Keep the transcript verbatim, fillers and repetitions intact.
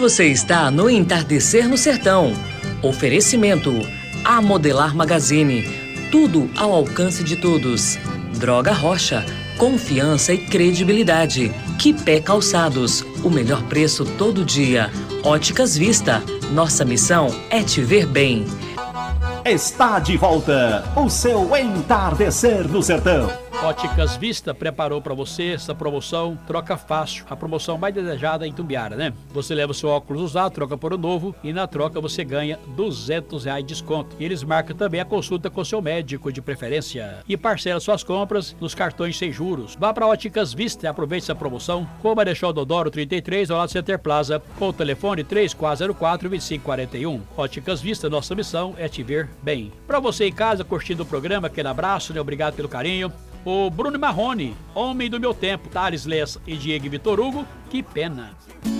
Você está no Entardecer no Sertão. Oferecimento: A Modelar Magazine. Tudo ao alcance de todos. Droga Rocha. Confiança e credibilidade. Quipé Calçados. O melhor preço todo dia. Óticas Vista. Nossa missão é te ver bem. Está de volta o seu Entardecer no Sertão. Óticas Vista preparou para você essa promoção Troca Fácil, a promoção mais desejada em Itumbiara, né? Você leva o seu óculos usado, troca por um novo e na troca você ganha duzentos reais de desconto. E eles marcam também a consulta com seu médico de preferência e parcela suas compras nos cartões sem juros. Vá para Óticas Vista e aproveite essa promoção com Marechal Deodoro trinta e três ao lado do Center Plaza com o telefone três quatro zero quatro, dois cinco quatro um. Óticas Vista, nossa missão é te ver bem. Para você em casa curtindo o programa, aquele abraço, né? Obrigado pelo carinho. O Bruno Marrone, Homem do Meu Tempo, Thales Lessa e Diego Vitor Hugo, que pena.